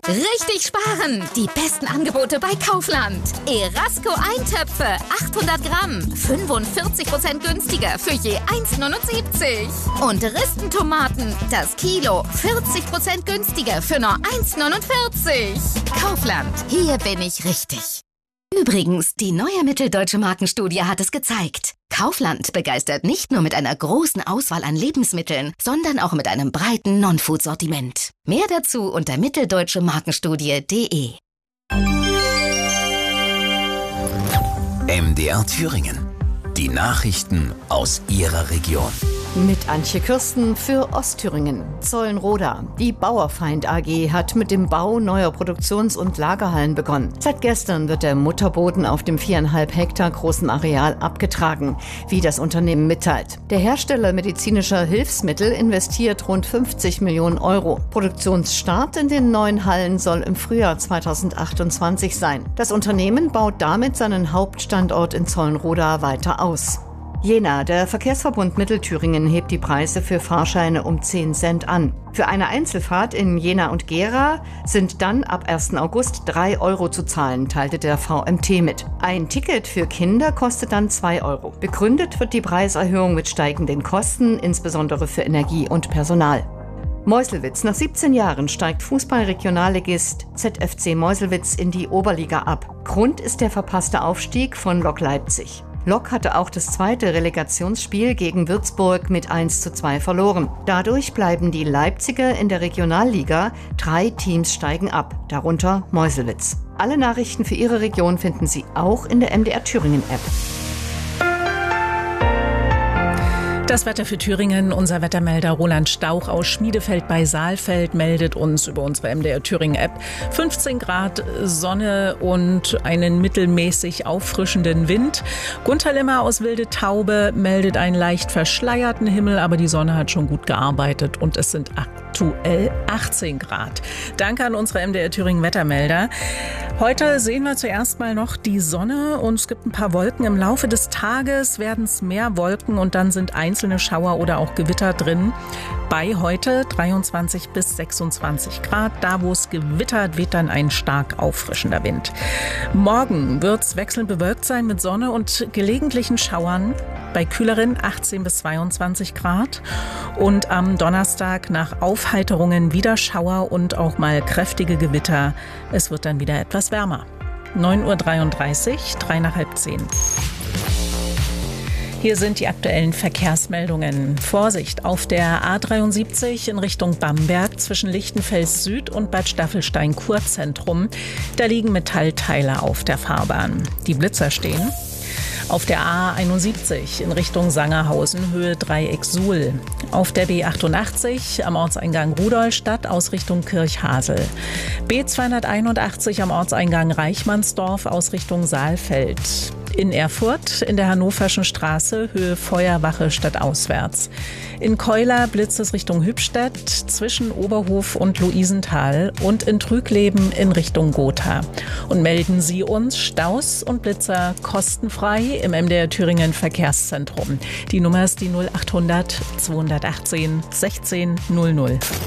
Richtig sparen! Die besten Angebote bei Kaufland. Erasco Eintöpfe, 800 Gramm, 45% günstiger für je 1,79. Und Ristentomaten, das Kilo, 40% günstiger für nur 1,49. Kaufland, hier bin ich richtig. Übrigens, die neue Mitteldeutsche Markenstudie hat es gezeigt. Kaufland begeistert nicht nur mit einer großen Auswahl an Lebensmitteln, sondern auch mit einem breiten Non-Food-Sortiment. Mehr dazu unter mitteldeutsche-markenstudie.de. MDR Thüringen. Die Nachrichten aus Ihrer Region. Mit Antje Kürsten für Ostthüringen. Zollenroda. Die Bauerfeind AG hat mit dem Bau neuer Produktions- und Lagerhallen begonnen. Seit gestern wird der Mutterboden auf dem 4,5 Hektar großen Areal abgetragen, wie das Unternehmen mitteilt. Der Hersteller medizinischer Hilfsmittel investiert rund 50 Millionen Euro. Produktionsstart in den neuen Hallen soll im Frühjahr 2028 sein. Das Unternehmen baut damit seinen Hauptstandort in Zollenroda weiter aus. Jena, der Verkehrsverbund Mittelthüringen hebt die Preise für Fahrscheine um 10 Cent an. Für eine Einzelfahrt in Jena und Gera sind dann ab 1. August 3 Euro zu zahlen, teilte der VMT mit. Ein Ticket für Kinder kostet dann 2 Euro. Begründet wird die Preiserhöhung mit steigenden Kosten, insbesondere für Energie und Personal. Meuselwitz. Nach 17 Jahren steigt Fußball-Regionalligist ZFC Meuselwitz in die Oberliga ab. Grund ist der verpasste Aufstieg von Lok Leipzig. Lok hatte auch das zweite Relegationsspiel gegen Würzburg mit 1:2 verloren. Dadurch bleiben die Leipziger in der Regionalliga. 3 Teams steigen ab, darunter Meuselwitz. Alle Nachrichten für Ihre Region finden Sie auch in der MDR Thüringen App. Das Wetter für Thüringen. Unser Wettermelder Roland Stauch aus Schmiedefeld bei Saalfeld meldet uns über unsere MDR Thüringen App 15 Grad Sonne und einen mittelmäßig auffrischenden Wind. Gunther Limmer aus Wilde Taube meldet einen leicht verschleierten Himmel, aber die Sonne hat schon gut gearbeitet und es sind aktuell 18 Grad. Danke an unsere MDR Thüringen Wettermelder. Heute sehen wir zuerst mal noch die Sonne und es gibt ein paar Wolken. Im Laufe des Tages werden es mehr Wolken und dann sind einzelne Schauer oder auch Gewitter drin. Bei heute 23 bis 26 Grad. Da, wo es gewittert, weht dann ein stark auffrischender Wind. Morgen wird es wechselnd bewölkt sein mit Sonne und gelegentlichen Schauern. Bei kühleren 18 bis 22 Grad. Und am Donnerstag nach Aufheiterungen wieder Schauer und auch mal kräftige Gewitter. Es wird dann wieder etwas wärmer. 9:33 Uhr, 9:55. Hier sind die aktuellen Verkehrsmeldungen. Vorsicht auf der A73 in Richtung Bamberg zwischen Lichtenfels Süd und Bad Staffelstein-Kurzentrum. Da liegen Metallteile auf der Fahrbahn. Die Blitzer stehen. Auf der A71 in Richtung Sangerhausen, Höhe Dreieck Suhl. Auf der B88 am Ortseingang Rudolstadt aus Richtung Kirchhasel. B281 am Ortseingang Reichmannsdorf aus Richtung Saalfeld. In Erfurt in der Hannoverschen Straße, Höhe Feuerwache stadtauswärts. In Keuler blitzt es Richtung Hübstadt zwischen Oberhof und Luisenthal und in Trügleben in Richtung Gotha. Und melden Sie uns Staus und Blitzer kostenfrei im MDR Thüringen Verkehrszentrum. Die Nummer ist die 0800 218 16 00.